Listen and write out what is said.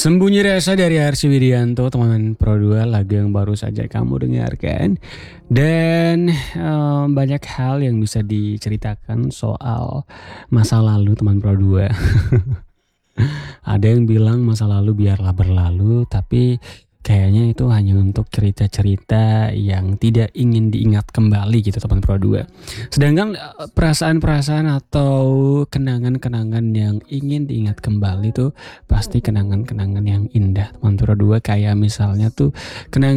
Sembunyi Rasa dari Arsy Widianto, teman Pro 2, lagu yang baru saja kamu dengarkan. Dan banyak hal yang bisa diceritakan soal masa lalu teman Pro 2. Ada yang bilang masa lalu biarlah berlalu, tapi kayaknya itu hanya untuk cerita-cerita yang tidak ingin diingat kembali gitu teman Pro 2. Sedangkan perasaan-perasaan atau kenangan-kenangan yang ingin diingat kembali tuh pasti kenangan-kenangan yang indah teman Pro 2, kayak misalnya tuh kenangan